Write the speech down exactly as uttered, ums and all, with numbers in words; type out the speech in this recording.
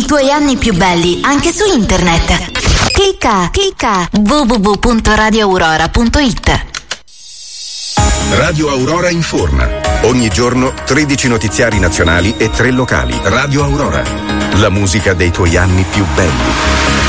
tuoi anni più belli anche su internet. Clicca, clicca w w w punto radio aurora punto i t. Radio Aurora informa. Ogni giorno tredici notiziari nazionali e tre locali. Radio Aurora. La musica dei tuoi anni più belli.